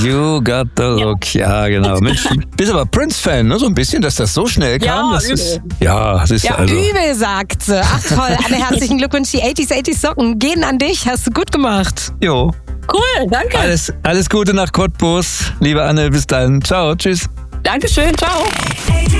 You got the look. Ja, genau. Mensch, du bist aber Prince-Fan, ne? So ein bisschen, dass das so schnell kam. Ja, das ist also... übel, sagt sie. Ach toll, Anne, herzlichen Glückwunsch. Die 80s Socken gehen an dich. Hast du gut gemacht. Jo. Cool, danke. Alles Gute nach Cottbus. Liebe Anne, bis dann. Ciao, tschüss. Dankeschön, ciao.